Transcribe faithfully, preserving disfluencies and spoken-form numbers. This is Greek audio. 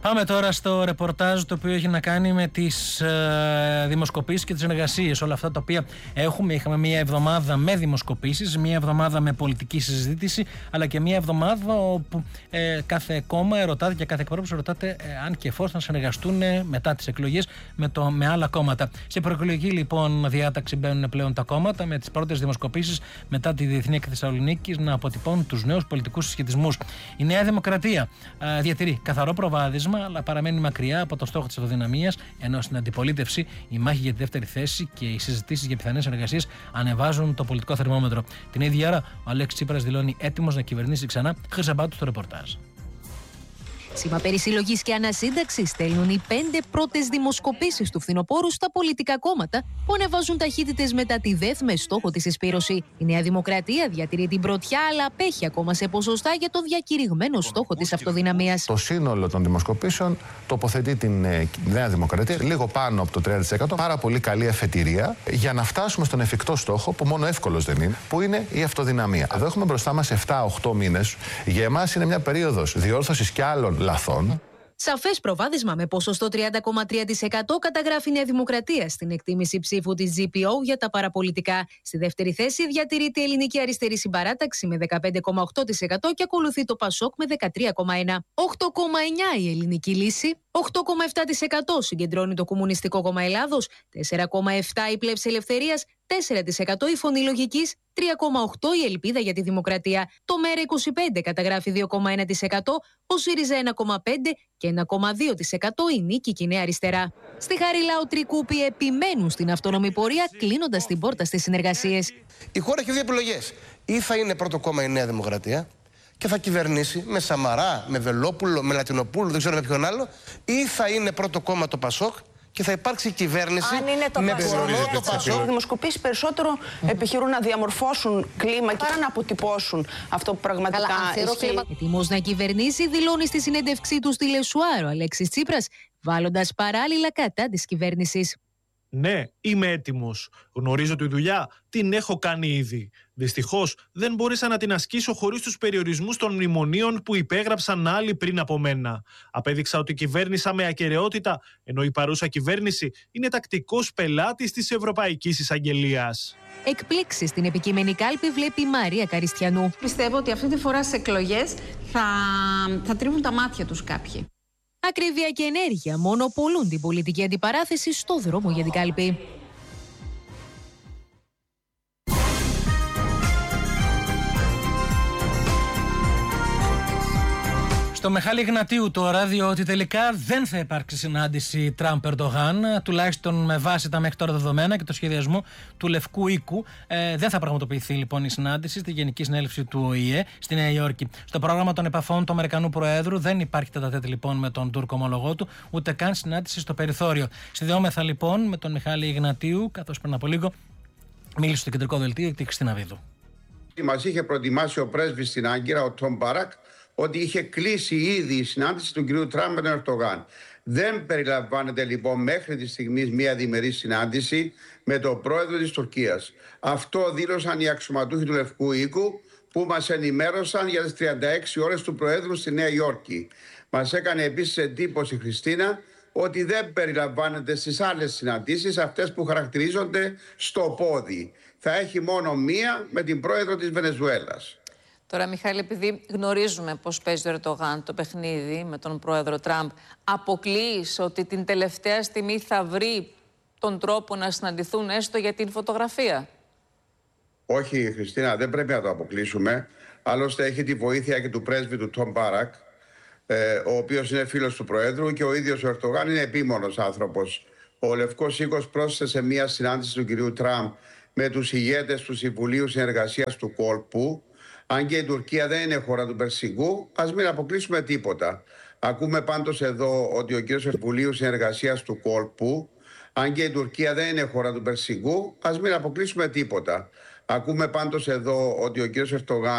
Πάμε τώρα στο ρεπορτάζ το οποίο έχει να κάνει με τις ε, δημοσκοπήσεις και τις εργασίες. Όλα αυτά τα οποία έχουμε. Είχαμε μία εβδομάδα με δημοσκοπήσεις, μία εβδομάδα με πολιτική συζήτηση, αλλά και μία εβδομάδα όπου ε, κάθε κόμμα ερωτάται και κάθε εκπρόσωπος ερωτάται ε, αν και εφόσον συνεργαστούν ε, μετά τις εκλογές με, το, με άλλα κόμματα. Σε προεκλογική λοιπόν διάταξη μπαίνουν πλέον τα κόμματα με τις πρώτες δημοσκοπήσεις μετά τη Διεθνή Έκθεση Θεσσαλονίκης να αποτυπώνουν τους νέους πολιτικούς συσχετισμούς. Η Νέα Δημοκρατία ε, διατηρεί καθαρό προβάδισμα, αλλά παραμένει μακριά από το στόχο της αυτοδυναμίας, ενώ στην αντιπολίτευση η μάχη για τη δεύτερη θέση και οι συζητήσεις για πιθανές συνεργασίες ανεβάζουν το πολιτικό θερμόμετρο. Την ίδια ώρα, ο Αλέξης Τσίπρας δηλώνει έτοιμος να κυβερνήσει ξανά. Χρυσαμπάτου στο ρεπορτάζ. Σήμα περισυλλογής και ανασύνταξης στέλνουν οι πέντε πρώτες δημοσκοπήσεις του φθινοπόρου στα πολιτικά κόμματα που ανεβάζουν ταχύτητες μετά τη ΔΕΘ με στόχο τη συσπήρωση. Η Νέα Δημοκρατία διατηρεί την πρωτιά, αλλά απέχει ακόμα σε ποσοστά για το διακηρυγμένο στόχο της αυτοδυναμίας. Το σύνολο των δημοσκοπήσεων τοποθετεί την ε, Νέα Δημοκρατία λίγο πάνω από το τριάντα τοις εκατό. Πάρα πολύ καλή αφετηρία για να φτάσουμε στον εφικτό στόχο, που μόνο εύκολος δεν είναι, που είναι η αυτοδυναμία. Εδώ έχουμε μπροστά μας επτά οχτώ μήνες. Για εμάς είναι μια περίοδος διόρθωσης και άλλων λαθών. Σαφές προβάδισμα με ποσοστό τριάντα κόμμα τρία τοις εκατό καταγράφει η Νέα Δημοκρατία στην εκτίμηση ψήφου της τζι πι ο για τα παραπολιτικά. Στη δεύτερη θέση διατηρείται η Ελληνική Αριστερή Συμπαράταξη με δεκαπέντε κόμμα οκτώ τοις εκατό και ακολουθεί το Πασόκ με δεκατρία κόμμα εννέα τοις εκατό. οκτώ κόμμα εννέα τοις εκατό η Ελληνική Λύση, οκτώ κόμμα επτά τοις εκατό συγκεντρώνει το Κομμουνιστικό Κόμμα Ελλάδος, τέσσερα κόμμα επτά τοις εκατό η Πλεύση Ελευθερίας, τέσσερα τοις εκατό η Φωνή Λογικής, τρία κόμμα οκτώ τοις εκατό η Ελπίδα για τη Δημοκρατία. Το ΜέΡΑ είκοσι πέντε καταγράφει δύο κόμμα ένα τοις εκατό, ο ΣΥΡΙΖΑ ένα κόμμα πέντε τοις εκατό και ένα κόμμα δύο τοις εκατό η Νίκη και η Νέα Αριστερά. Στη Χαριλάου Τρικούπη επιμένουν στην αυτόνομη πορεία, κλείνοντας την πόρτα στις συνεργασίες. Η χώρα έχει δύο επιλογές. Ή θα είναι πρώτο κόμμα η Νέα Δημοκρατία και θα κυβερνήσει με Σαμαρά, με Βελόπουλο, με Λατινοπούλου, δεν ξέρω με ποιον άλλο, ή θα είναι πρώτο κόμμα το Πασόκ και θα υπάρξει κυβέρνηση. Αν είναι το με Πασόκ, οι δημοσκοπήσεις περισσότερο mm-hmm. επιχειρούν να διαμορφώσουν κλίμα και παρά να αποτυπώσουν αυτό που πραγματικά ισχύει. Έτοιμος να κυβερνήσει, δηλώνει στη συνέντευξή του στη Λεσουάρο Αλέξης Τσίπρας, βάλλοντας παράλληλα κατά της κυβέρνησης. Ναι, είμαι έτοιμος. Γνωρίζω τη δουλειά, την έχω κάνει ήδη. Δυστυχώς δεν μπόρεσα να την ασκήσω χωρίς τους περιορισμούς των μνημονίων που υπέγραψαν άλλοι πριν από μένα. Απέδειξα ότι κυβέρνησα με ακεραιότητα, ενώ η παρούσα κυβέρνηση είναι τακτικός πελάτης της Ευρωπαϊκής Εισαγγελίας. Εκπλήξεις στην επικείμενη κάλπη βλέπει η Μαρία Καριστιανού. Πιστεύω ότι αυτή τη φορά στις εκλογές θα, θα τρίβουν τα μάτια τους κάποιοι. Ακρίβεια και ενέργεια μονοπολούν την πολιτική αντιπαράθεση στο δρόμο για την κάλπη. Στο Μιχάλη Γνατίου τώρα, διότι τελικά δεν θα υπάρξει συνάντηση Τραμπ-Ερντογάν, τουλάχιστον με βάση τα μέχρι τώρα δεδομένα και το σχεδιασμό του Λευκού Οίκου. Ε, δεν θα πραγματοποιηθεί λοιπόν η συνάντηση στη Γενική Συνέλευση του Ο Η Ε στη Νέα Υόρκη. Στο πρόγραμμα των επαφών του Αμερικανού Προέδρου δεν υπάρχει τετατέτ λοιπόν με τον Τούρκο ομολογό του, ούτε καν συνάντηση στο περιθώριο. Συνδεόμεθα λοιπόν με τον Μιχάλη Γνατίου, καθώς πριν από λίγο μίλησε στο κεντρικό δελτίο για τη Χριστίνα Βίδου. Μας είχε προετοιμάσει ο πρέσβης στην Άγκυρα, ο Τόμ Μπάρακ, ότι είχε κλείσει ήδη η συνάντηση του κ. Τραμπ με τον Ερντογάν. Δεν περιλαμβάνεται λοιπόν μέχρι τη στιγμή μια διμερή συνάντηση με τον πρόεδρο της Τουρκίας. Αυτό δήλωσαν οι αξιωματούχοι του Λευκού Οίκου που μας ενημέρωσαν για τις τριάντα έξι ώρες του Προέδρου στη Νέα Υόρκη. Μας έκανε επίσης εντύπωση, Χριστίνα, ότι δεν περιλαμβάνεται στις άλλες συναντήσεις, αυτές που χαρακτηρίζονται στο πόδι. Θα έχει μόνο μία με την πρόεδρο της Βενεζουέλας. Τώρα, Μιχάλη, επειδή γνωρίζουμε πώς παίζει ο Ερντογάν το παιχνίδι με τον πρόεδρο Τραμπ, αποκλείεις ότι την τελευταία στιγμή θα βρει τον τρόπο να συναντηθούν έστω για την φωτογραφία? Όχι, Χριστίνα, δεν πρέπει να το αποκλείσουμε. Άλλωστε έχει τη βοήθεια και του πρέσβη του Τόμ Μπάρακ, ε, ο οποίος είναι φίλος του Προέδρου, και ο ίδιος ο Ερντογάν είναι επίμονος άνθρωπος. Ο Λευκός Οίκος πρόσθεσε μία συνάντηση του κυρίου Τραμπ με τους ηγέτες του Συμβουλίου Συνεργασίας του Κόλπου. Αν και η Τουρκία δεν είναι χώρα του Περσικού, ας μην αποκλείσουμε τίποτα. Ακούμε πάντως εδώ ότι ο κύριος Συμβουλίου Συνεργασίας του Κόλπου, αν και η Τουρκία δεν είναι χώρα του Περσικού, ας μην αποκλείσουμε τίποτα. Ακούμε πάντως εδώ ότι ο κύριος Ερντογάν